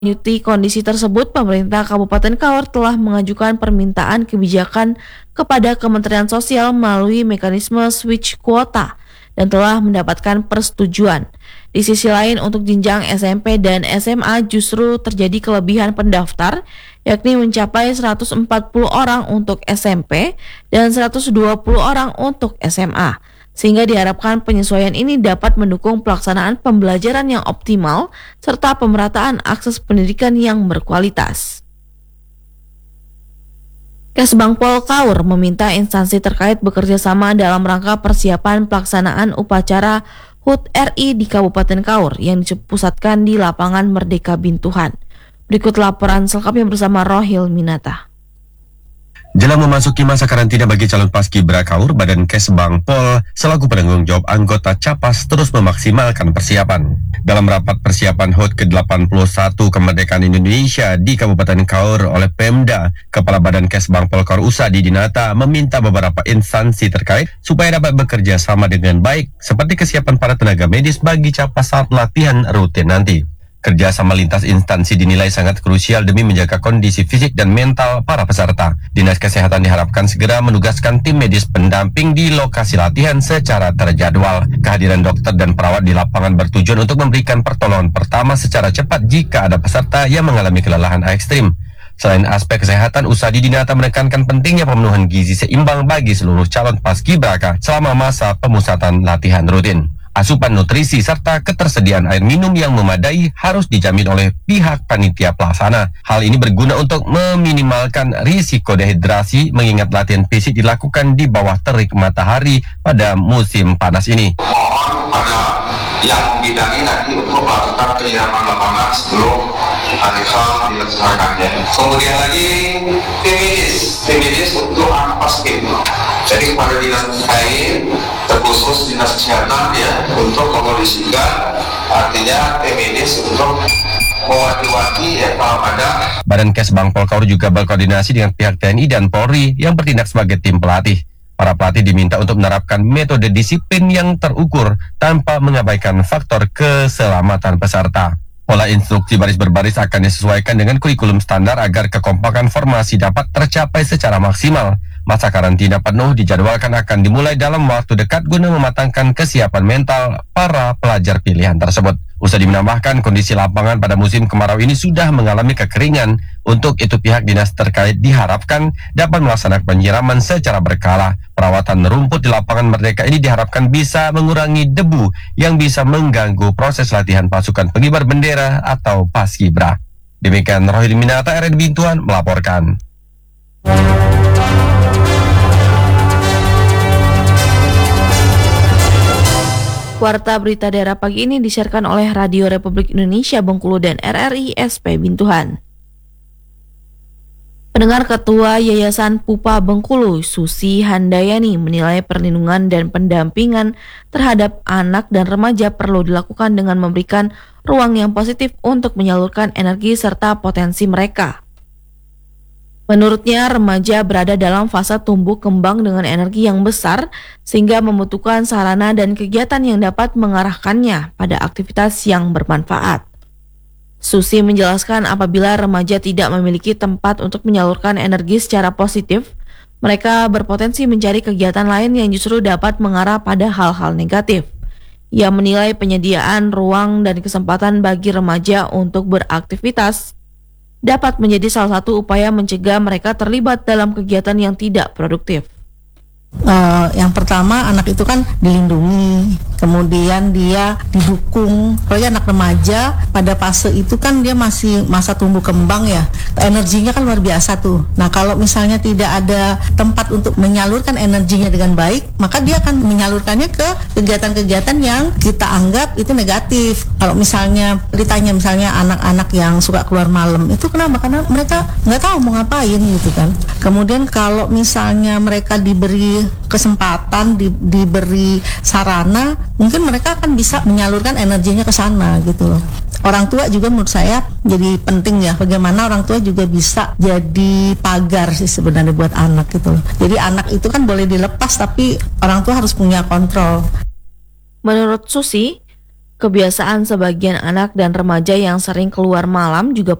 Menyuti kondisi tersebut, pemerintah Kabupaten Kaur telah mengajukan permintaan kebijakan kepada Kementerian Sosial melalui mekanisme switch kuota dan telah mendapatkan persetujuan. Di sisi lain, untuk jenjang SMP dan SMA justru terjadi kelebihan pendaftar, yakni mencapai 140 orang untuk SMP dan 120 orang untuk SMA. Sehingga diharapkan penyesuaian ini dapat mendukung pelaksanaan pembelajaran yang optimal serta pemerataan akses pendidikan yang berkualitas. Kesbangpol Kaur meminta instansi terkait bekerja sama dalam rangka persiapan pelaksanaan upacara HUT RI di Kabupaten Kaur yang dipusatkan di lapangan Merdeka Bintuhan. Berikut laporan selengkapnya bersama Rohil Minata. Jelang memasuki masa karantina bagi calon paskibra Kaur, Badan Kesbangpol selaku penanggung jawab anggota Capas terus memaksimalkan persiapan. Dalam rapat persiapan HUT ke-81 Kemerdekaan Indonesia di Kabupaten Kaur oleh Pemda, Kepala Badan Kesbangpol Kaur Usadi Dinata meminta beberapa instansi terkait supaya dapat bekerja sama dengan baik, seperti kesiapan para tenaga medis bagi Capas saat latihan rutin nanti. Kerjasama lintas instansi dinilai sangat krusial demi menjaga kondisi fisik dan mental para peserta. Dinas Kesehatan diharapkan segera menugaskan tim medis pendamping di lokasi latihan secara terjadwal. Kehadiran dokter dan perawat di lapangan bertujuan untuk memberikan pertolongan pertama secara cepat jika ada peserta yang mengalami kelelahan ekstrim. Selain aspek kesehatan, Usadi Dinata menekankan pentingnya pemenuhan gizi seimbang bagi seluruh calon paskibraka selama masa pemusatan latihan rutin. Asupan nutrisi serta ketersediaan air minum yang memadai harus dijamin oleh pihak panitia pelaksana. Hal ini berguna untuk meminimalkan risiko dehidrasi mengingat latihan fisik dilakukan di bawah terik matahari pada musim panas ini. Mohon pada yang membidangi nanti untuk melakukan penyiraman lapangan sebelum latihan dilaksanakannya. Kemudian lagi tim medis untuk anak paskib. Jadi kepada dinas terkait, terkhusus dinas kesehatan ya, untuk mengondisikan artinya tim medis untuk mewanti-wanti ya kalau ada. Badan Kesbangpol Kaur juga berkoordinasi dengan pihak TNI dan Polri yang bertindak sebagai tim pelatih. Para pelatih diminta untuk menerapkan metode disiplin yang terukur tanpa mengabaikan faktor keselamatan peserta. Pola instruksi baris berbaris akan disesuaikan dengan kurikulum standar agar kekompakan formasi dapat tercapai secara maksimal. Masa karantina penuh dijadwalkan akan dimulai dalam waktu dekat guna mematangkan kesiapan mental para pelajar pilihan tersebut. Usadi menambahkan kondisi lapangan pada musim kemarau ini sudah mengalami kekeringan. Untuk itu pihak dinas terkait diharapkan dapat melaksanakan penyiraman secara berkala. Perawatan rumput di lapangan Merdeka ini diharapkan bisa mengurangi debu yang bisa mengganggu proses latihan pasukan pengibar bendera atau paskibra. Demikian Rohil Minata, RRI Bintuhan melaporkan. Warta berita daerah pagi ini disiarkan oleh Radio Republik Indonesia Bengkulu dan RRI SP Bintuhan. Pendengar, Ketua Yayasan Pupa Bengkulu, Susi Handayani, menilai perlindungan dan pendampingan terhadap anak dan remaja perlu dilakukan dengan memberikan ruang yang positif untuk menyalurkan energi serta potensi mereka. Menurutnya, remaja berada dalam fase tumbuh kembang dengan energi yang besar sehingga membutuhkan sarana dan kegiatan yang dapat mengarahkannya pada aktivitas yang bermanfaat. Susi menjelaskan apabila remaja tidak memiliki tempat untuk menyalurkan energi secara positif, mereka berpotensi mencari kegiatan lain yang justru dapat mengarah pada hal-hal negatif. Ia menilai penyediaan ruang dan kesempatan bagi remaja untuk beraktivitas dapat menjadi salah satu upaya mencegah mereka terlibat dalam kegiatan yang tidak produktif. Yang pertama, anak itu kan dilindungi, kemudian dia didukung. Kalau anak remaja pada fase itu kan dia masih masa tumbuh kembang ya, energinya kan luar biasa tuh. Nah kalau misalnya tidak ada tempat untuk menyalurkan energinya dengan baik, maka dia akan menyalurkannya ke kegiatan-kegiatan yang kita anggap itu negatif. Kalau misalnya ditanya misalnya anak-anak yang suka keluar malam, itu kenapa? Karena mereka nggak tahu mau ngapain gitu kan. Kemudian kalau misalnya mereka diberi kesempatan, diberi sarana, mungkin mereka akan bisa menyalurkan energinya ke sana gitu loh. Orang tua juga menurut saya jadi penting ya, bagaimana orang tua juga bisa jadi pagar sih sebenarnya buat anak gitu loh. Jadi anak itu kan boleh dilepas tapi orang tua harus punya kontrol. Menurut Susi, Kebiasaan sebagian anak dan remaja yang sering keluar malam juga